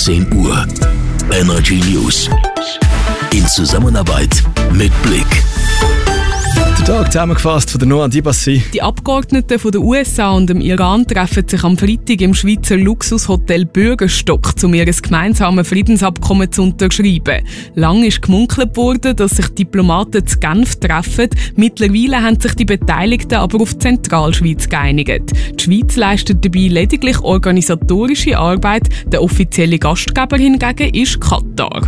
10 Uhr. Energy News. In Zusammenarbeit mit Blick. Der Tag zusammengefasst von der Noah Dibassi. Die Abgeordneten von den USA und dem Iran treffen sich am Freitag im Schweizer Luxushotel Bürgerstock, um ihr gemeinsames Friedensabkommen zu unterschreiben. Lang ist gemunkelt worden, dass sich Diplomaten zu Genf treffen. Mittlerweile haben sich die Beteiligten aber auf die Zentralschweiz geeinigt. Die Schweiz leistet dabei lediglich organisatorische Arbeit. Der offizielle Gastgeber hingegen ist Katar.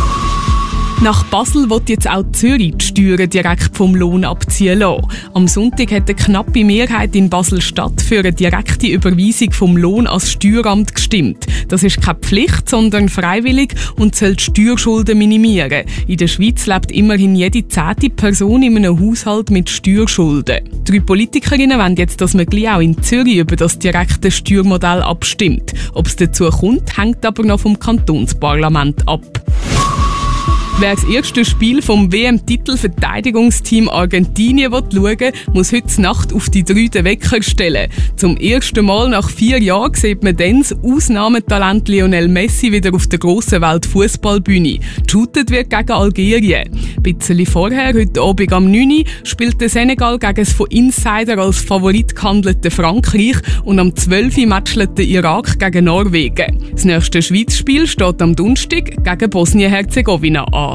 Nach Basel will jetzt auch Zürich die Steuern direkt vom Lohn abziehen lassen. Am Sonntag hat eine knappe Mehrheit in Basel-Stadt für eine direkte Überweisung vom Lohn ans Steueramt gestimmt. Das ist keine Pflicht, sondern freiwillig und soll die Steuerschulden minimieren. In der Schweiz lebt immerhin jede 10. Person in einem Haushalt mit Steuerschulden. 3 Politikerinnen wollen jetzt, dass man gleich auch in Zürich über das direkte Steuermodell abstimmt. Ob es dazu kommt, hängt aber noch vom Kantonsparlament ab. Wer das erste Spiel vom WM-Titelverteidigungsteam Argentinien schauen will, muss heute Nacht auf die 3 den Wecker stellen. Zum ersten Mal nach 4 Jahren sieht man dann das Ausnahmetalent Lionel Messi wieder auf der grossen Weltfußballbühne. Geshootet wird gegen Algerien. Ein bisschen vorher, heute Abend am 9 Uhr, spielt der Senegal gegen das von Insider als Favorit gehandelte Frankreich und am 12 Uhr matchelt der Irak gegen Norwegen. Das nächste Schweiz-Spiel steht am Donnerstag gegen Bosnien-Herzegowina an.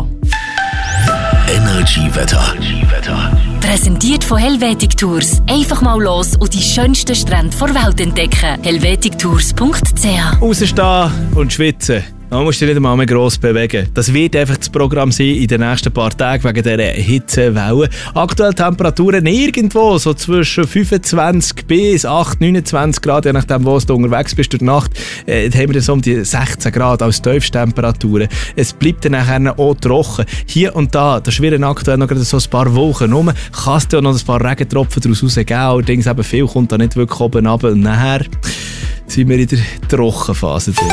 Energy Wetter. Präsentiert von Helvetic Tours. Einfach mal los und die schönsten Strände der Welt entdecken. helvetictours.ch. Rausstehen und schwitzen. Da musst du dich nicht einmal mehr gross bewegen. Das wird einfach das Programm sein in den nächsten paar Tagen wegen dieser Hitzewelle. Aktuell Temperaturen irgendwo so zwischen 25 bis 8, 29 Grad, je nachdem, wo du unterwegs bist durch die Nacht. Haben wir so um die 16 Grad als Tiefstemperaturen. Es bleibt dann nachher auch trocken. Hier und da schwirren aktuell noch so ein paar Wochen rum. Kann es dann noch ein paar Regentropfen daraus rausgeben. Allerdings eben viel kommt da nicht wirklich oben runter. Und nachher sind wir in der Trockenphase drin.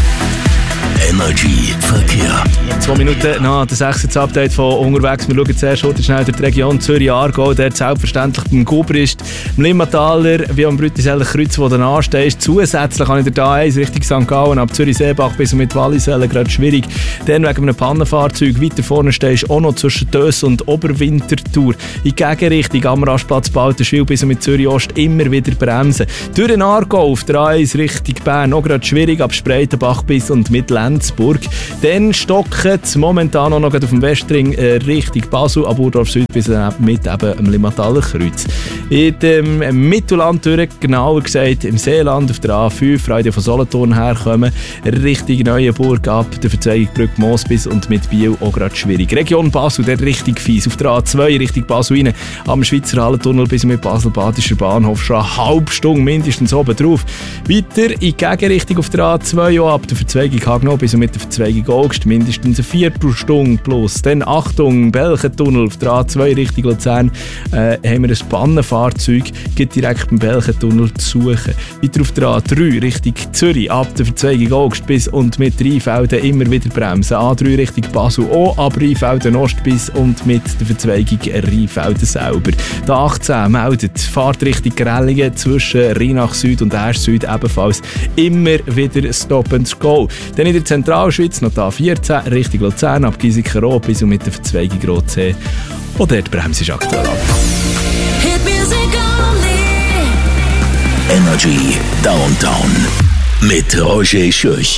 Energy Verkehr. 2 Minuten nach dem 6. Update von unterwegs. Wir schauen zuerst heute schnell durch die Region Zürich-Aargau. Der selbstverständlich beim Gubrist, im Limmataler, wie am Brütiseller Kreuz, wo du anstehst. Zusätzlich habe ich der A1 Richtung St. Gallen ab Zürich-Seebach bis mit Wallisellen gerade schwierig. Dann wegen einem Pannenfahrzeug weiter vorne stehst auch noch zwischen Döss und Oberwinterthur. In Gegenrichtung am Rastplatz Baltenschwil bis mit Zürich-Ost immer wieder bremsen. Durch den Aargau auf der A1 Richtung Bern auch gerade schwierig ab Spreitenbach bis und mit Lenzburg. Dann stocken es momentan auch noch auf dem Westring Richtung Basel, ab Urdorf Süd bis mit eben dem Limmataler Kreuz. In dem Mittelland durch, genauer gesagt im Seeland auf der A5, Freude von Solothurn herkommen, Richtung Neuenburg ab der Verzweigungsbrücke Moosbis und mit Biel auch gerade schwierig. Region Basel, der richtig fies. Auf der A2 Richtung Basel rein, am Schweizer Hallentunnel bis mit Basel-Badischer Bahnhof schon eine halbe Stunde mindestens oben drauf. Weiter in Gegenrichtung auf der A2 auch ab der Verzweigung Hagnau bis mit der Verzweigung August mindestens eine Viertelstunde plus. Dann Achtung, Belchentunnel auf der A2 Richtung Luzern haben wir ein Pannenfahrzeug, geht direkt beim Belchentunnel zu suchen. Weiter auf der A3 Richtung Zürich ab der Verzweigung August bis und mit Rheinfelden immer wieder bremsen. A3 Richtung Basel auch ab Rheinfelden Ost bis und mit der Verzweigung Rheinfelden selber. Der 18 meldet Fahrtrichtung Grellingen zwischen Rheinach Süd und Asch Süd ebenfalls immer wieder Stop and Go. Dann in der Zentralschweiz noch die A14 Richtung Luzern ab Giesiker bis und mit der Verzweigung Rotsee. Und dort bremst du aktuell ab. Energy Downtown mit Roger Schürch.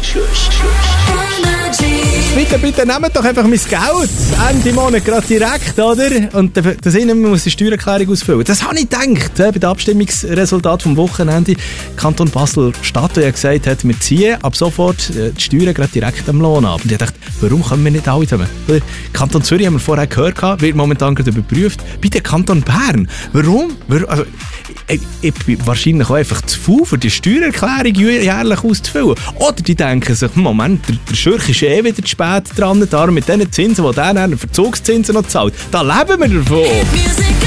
Bitte nehmt doch einfach mein Geld. Ende Monat gerade direkt, oder? Und das man muss die Steuererklärung ausfüllen. Das habe ich gedacht, bei dem Abstimmungsresultat vom Wochenende. Kanton Basel-Stadt, der gesagt hat, wir ziehen ab sofort die Steuern gerade direkt am Lohn ab. Und ich dachte, warum können wir nicht alle zusammen? Kanton Zürich haben wir vorher gehört, wird momentan gerade überprüft. Bei der Kanton Bern. Warum? Also, ich bin wahrscheinlich auch einfach zu faul, für die Steuererklärung jährlich auszufüllen. Oder die denken sich, Moment, der Schürch ist wieder zu spät dran, darum mit diesen Zinsen, die der Verzugszinsen noch zahlt, da leben wir davon.